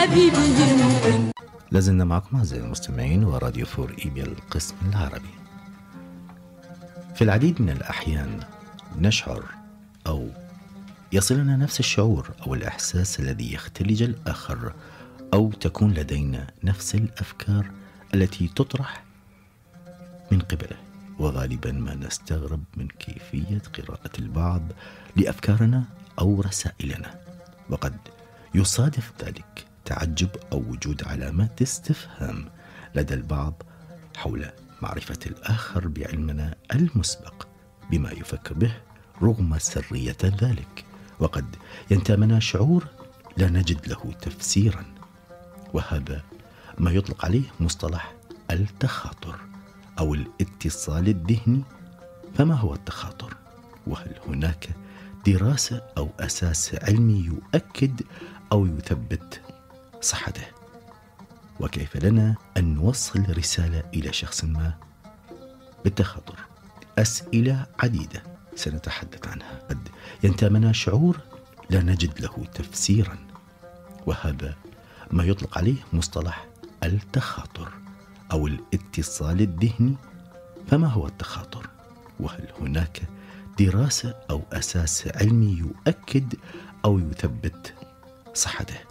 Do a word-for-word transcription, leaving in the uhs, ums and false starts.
حبيبي. لازلنا معكم أعزائي المستمعين وراديو فور إيبيا القسم العربي. في العديد من الأحيان نشعر أو يصلنا نفس الشعور أو الإحساس الذي يختلج الآخر، أو تكون لدينا نفس الأفكار التي تطرح من قبله، وغالبا ما نستغرب من كيفية قراءة البعض لأفكارنا أو رسائلنا، وقد يصادف ذلك تعجب أو وجود علامات استفهام لدى البعض حول معرفة الآخر بعلمنا المسبق بما يفكر به رغم سرية ذلك، وقد ينتابنا شعور لا نجد له تفسيرا، وهذا ما يطلق عليه مصطلح التخاطر أو الاتصال الذهني. فما هو التخاطر؟ وهل هناك دراسة أو أساس علمي يؤكد أو يثبت صحته؟ وكيف لنا أن نوصل رسالة إلى شخص ما بالتخاطر؟ أسئلة عديدة سنتحدث عنها. قد ينتابنا شعور لا نجد له تفسيرا، وهذا ما يطلق عليه مصطلح التخاطر أو الاتصال الذهني. فما هو التخاطر؟ وهل هناك دراسة أو أساس علمي يؤكد أو يثبت صحته؟